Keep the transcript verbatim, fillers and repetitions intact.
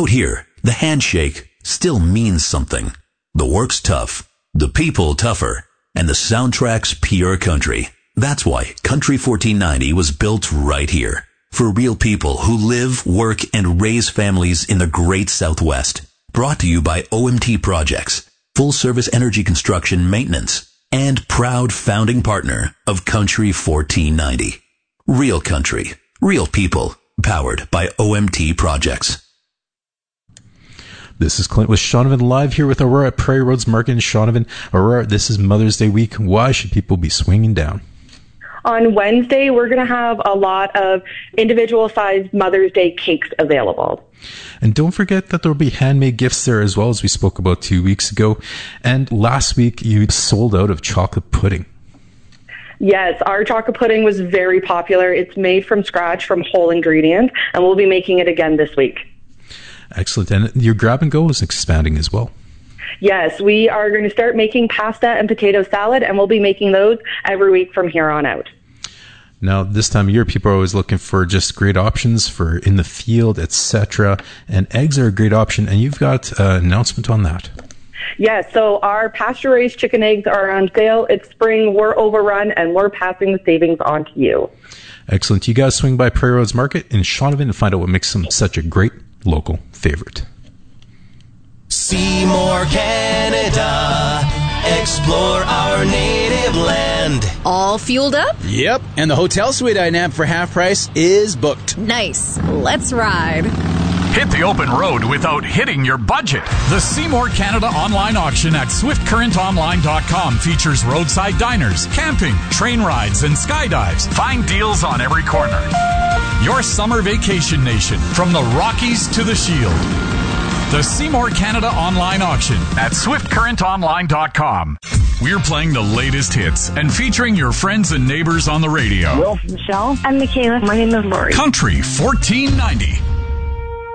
Out here, the handshake still means something. The work's tough, the people tougher, and the soundtrack's pure country. That's why Country fourteen ninety was built right here. For real people who live, work, and raise families in the great Southwest. Brought to you by O M T Projects, full service energy construction maintenance, and proud founding partner of Country fourteen ninety. Real country, real people, powered by O M T Projects. This is Clint with Shaunavon live here with Aurora at Prairie Roads Market in Shaunavon. Aurora, this is Mother's Day week. Why should people be swinging down? On Wednesday, we're going to have a lot of individual-sized Mother's Day cakes available. And don't forget that there will be handmade gifts there as well, as we spoke about two weeks ago. And last week, you sold out of chocolate pudding. Yes, our chocolate pudding was very popular. It's made from scratch from whole ingredients, and we'll be making it again this week. Excellent. And your grab and go is expanding as well. Yes, we are going to start making pasta and potato salad, and we'll be making those every week from here on out. Now, this time of year, people are always looking for just great options for in the field, et cetera. And eggs are a great option, and you've got an announcement on that. Yes, so our pasture-raised chicken eggs are on sale. It's spring, we're overrun, and we're passing the savings on to you. Excellent. You guys swing by Prairie Roads Market in Shaunavon and find out what makes them such a great local favorite. Seymour, Canada. Explore our native land. All fueled up? Yep, and the hotel suite I nabbed for half price is booked. Nice. Let's ride. Hit the open road without hitting your budget. The Seymour Canada online auction at swift current online dot com features roadside diners, camping, train rides, and skydives. Find deals on every corner. Your summer vacation nation, from the Rockies to the Shield. The Seymour Canada online auction at swift current online dot com. We're playing the latest hits and featuring your friends and neighbors on the radio. Will, Michelle, and Michaela. My name is Lori. Country fourteen ninety.